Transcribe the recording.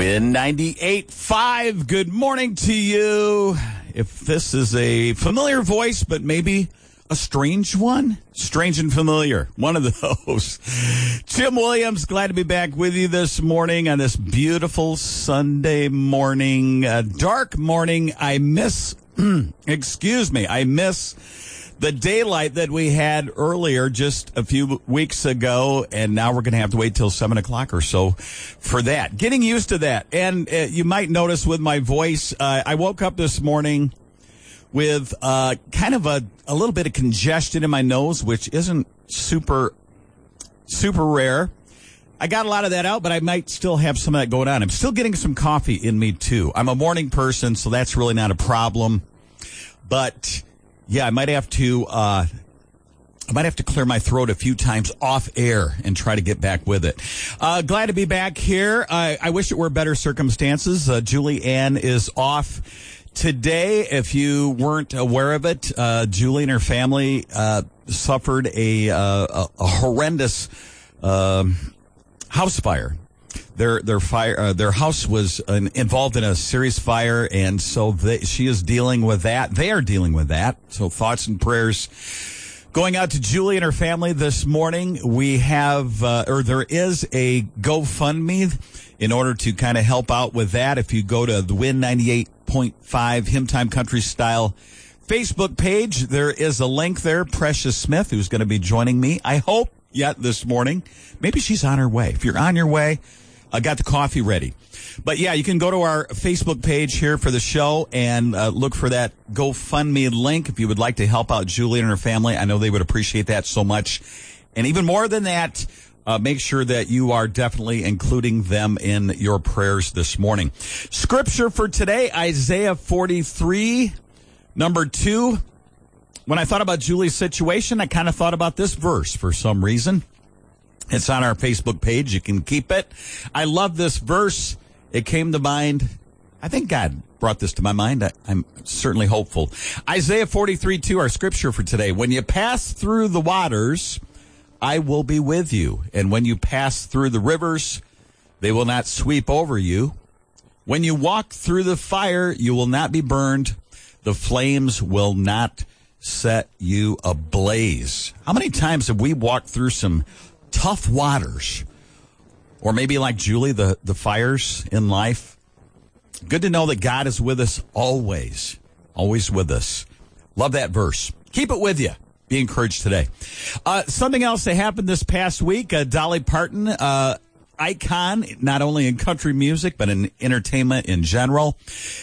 Win 98.5. Good morning to you. If this is a familiar voice, but maybe a strange one, strange and familiar, one of those. Jim Williams, glad to be back with you this morning on this beautiful Sunday morning, dark morning. I miss the daylight that we had earlier just a few weeks ago, and now we're going to have to wait till 7 o'clock or so for that. Getting used to that. And you might notice with my voice, I woke up this morning with kind of a little bit of congestion in my nose, which isn't super rare. I got a lot of that out, but I might still have some of that going on. I'm still getting some coffee in me, too. I'm a morning person, so that's really not a problem. But yeah, I might have to clear my throat a few times off air and try to get back with it. Glad to be back here. I wish it were better circumstances. Julie Ann is off today. If you weren't aware of it, Julie and her family suffered a horrendous house fire. Their house was involved in a serious fire, and so she is dealing with that. They are dealing with that. So thoughts and prayers going out to Julie and her family this morning. We have, there is a GoFundMe in order to kind of help out with that. If you go to the Win 98.5 Hymn Time Country Style Facebook page, there is a link there. Precious Smith, who's going to be joining me, I hope, yet this morning. Maybe she's on her way. If you're on your way, I got the coffee ready. But yeah, you can go to our Facebook page here for the show and look for that GoFundMe link if you would like to help out Julie and her family. I know they would appreciate that so much. And even more than that, make sure that you are definitely including them in your prayers this morning. Scripture for today, Isaiah 43, number 2. When I thought about Julie's situation, I kind of thought about this verse for some reason. It's on our Facebook page. You can keep it. I love this verse. It came to mind. I think God brought this to my mind. I'm certainly hopeful. Isaiah 43:2, our scripture for today. When you pass through the waters, I will be with you. And when you pass through the rivers, they will not sweep over you. When you walk through the fire, you will not be burned. The flames will not set you ablaze. How many times have we walked through some tough waters, or maybe like Julie, the fires in life? Good to know that God is with us always with us. Love that verse. Keep it with you. Be encouraged today. Something else that happened this past week, Dolly Parton, icon, not only in country music, but in entertainment in general.